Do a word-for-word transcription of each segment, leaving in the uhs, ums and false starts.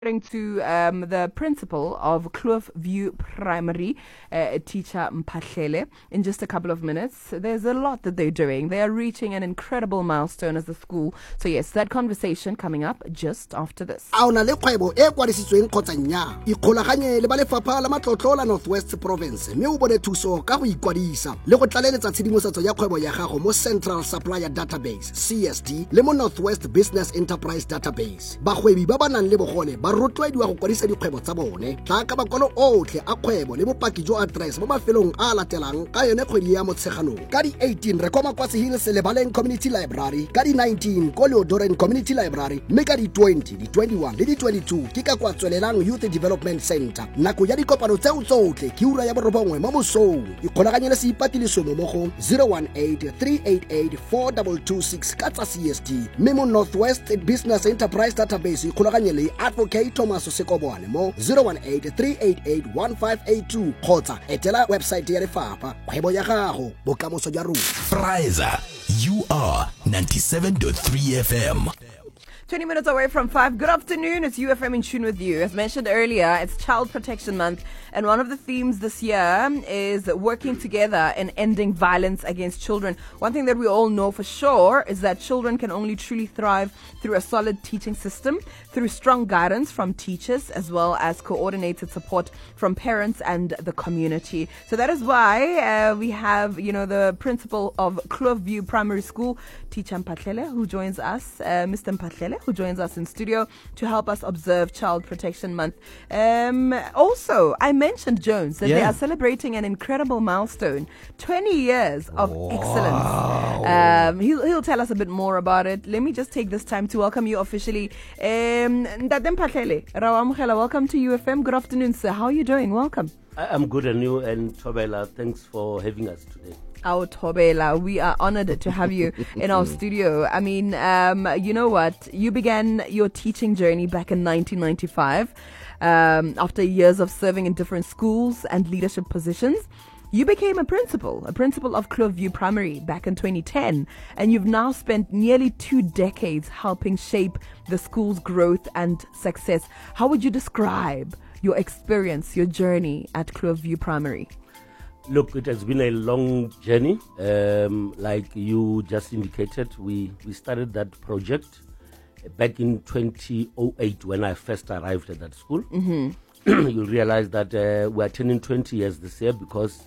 To um, the principal of Kloof View Primary, uh, teacher Mphahlele, in just a couple of minutes. There's a lot that they're doing. They are reaching an incredible milestone as a school. So yes, that conversation coming up just after this. Auna le kgwebo e kwadisitsweng kgotsa nnyaa ikgolaganye le ba lefapha la matlotlo la Northwest Province mme o bone thuso ka go ikwadisa le go tlaleletsa tshedimosetso ya kgwebo ya gago mo Central Supplier Database C S D le mo Northwest Business Enterprise Database. Bagwebi ba ba nang le bogole ba rotloediwa go kwadisa dikgwebo tsa bone tla ka makwalo otlhe a kgwebo le bopaki jo address mo mafelong a latelang ka yone kgwedi ya motsheganong ka di eighteen re kwa Makwatsi Hills Lebaleng Community Library, ka di nineteen ko Leodoren Community Library, mme ka di twenty di twenty-one le di twenty-two ke ka kwa Tswelelang Youth Development Center. Nako ya dikopano tseo tsotlhe ke ura ya borobongwe mo mosong ikgolaganye le seipatilesomo mo go zero one eight three eight eight four two two six ka tsa C S D mme mo Northwest Business Enterprise Database ikgolaganye le Advocate Thomas Sekobwane mo zero one eight three eight eight one five eight two kgotsa etela website ya lefapha kgwebo ya gago bokamoso jwa rona. Friza, you are ninety-seven point three F M. twenty minutes away from five. Good afternoon. It's U F M in tune with you. As mentioned earlier, it's Child Protection Month, and one of the themes this year is working together in ending violence against children. One thing that we all know for sure is that children can only truly thrive through a solid teaching system, through strong guidance from teachers, as well as coordinated support from parents and the community. So that is why uh, we have, you know, the principal of Kloof View Primary School, Teacher Mphahlele, who joins us, uh, Mister Mphahlele, who joins us in studio to help us observe Child Protection Month. Um, also, I mentioned Jones that Yeah. they are celebrating an incredible milestone, twenty years of Wow. excellence. Um, he'll, he'll tell us a bit more about it. Let me just take this time to welcome you officially. Um, Ndade Mphahlele, Rawamkhela, welcome to U F M. Good afternoon, sir. How are you doing? Welcome. I- I'm good, and you and Thobela, thanks for having us today. Our Thobela, we are honored to have you in our studio. I mean, um, you know what? You began your teaching journey back in nineteen ninety-five. Um, after years of serving in different schools and leadership positions, you became a principal, a principal of Kloof View Primary back in twenty ten. And you've now spent nearly two decades helping shape the school's growth and success. How would you describe your experience, your journey at Kloof View Primary? Look, it has been a long journey. Um, like you just indicated, we, we started that project back in twenty oh eight when I first arrived at that school. Mm-hmm. You'll realize that uh, we're turning twenty years this year because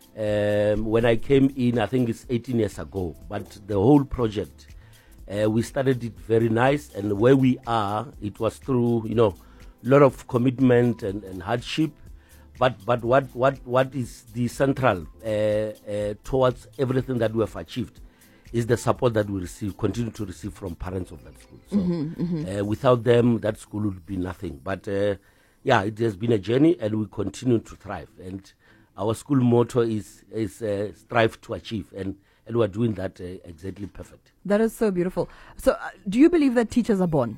um, when I came in, I think it's eighteen years ago, but the whole project, uh, we started it very nice, and where we are, it was through, you know, a lot of commitment and, and hardship. But but what, what, what is the central uh, uh, towards everything that we have achieved is the support that we receive, continue to receive from parents of that school. So Mm-hmm, mm-hmm. Uh, without them, that school would be nothing. But uh, yeah, it has been a journey, and we continue to thrive. And our school motto is is uh, strive to achieve, and, and we're doing that uh, exactly perfect. That is so beautiful. So, uh, do you believe that teachers are born?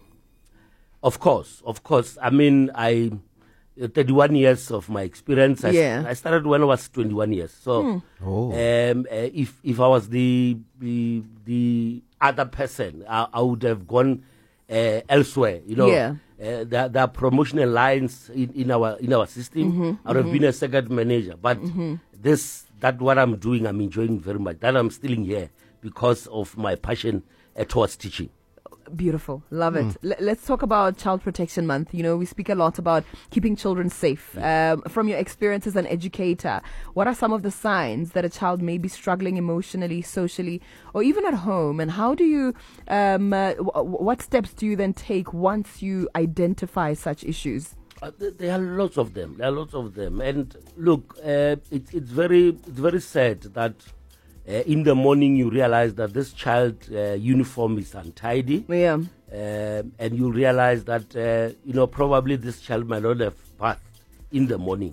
Of course, of course. I mean, I uh, thirty-one years of my experience. I, Yeah. I started when I was twenty-one years. So, Oh. um, uh, if if I was the the, the other person, I, I would have gone uh, elsewhere. You know, Yeah. uh, there, there are promotional lines in, in our in our system. I would have been a second manager, but this that what I'm doing, I'm enjoying very much. That I'm still in here because of my passion uh, towards teaching. Beautiful. Love it. L- let's talk about Child Protection Month. You know, we speak a lot about keeping children safe. Um, from your experience as an educator, what are some of the signs that a child may be struggling emotionally, socially, or even at home? And how do you, um, uh, w- what steps do you then take once you identify such issues? Uh, th- there are lots of them. There are lots of them. And look, uh, it, it's very, it's very sad that uh, in the morning you realize that this child uh, uniform is untidy, Yeah. um, and you realize that uh, you know probably this child might not have bathed in the morning,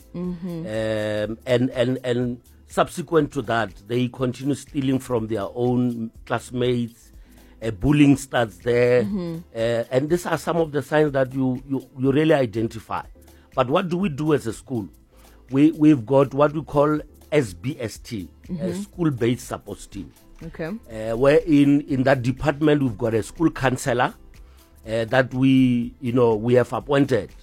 um, and and and subsequent to that, they continue stealing from their own classmates. Uh, bullying starts there, uh, and these are some of the signs that you, you, you really identify. But what do we do as a school? We, we've got what we call S B S T, a school-based support team, Okay. uh, where in, in that department we've got a school counselor, uh, that we, you know, we have appointed.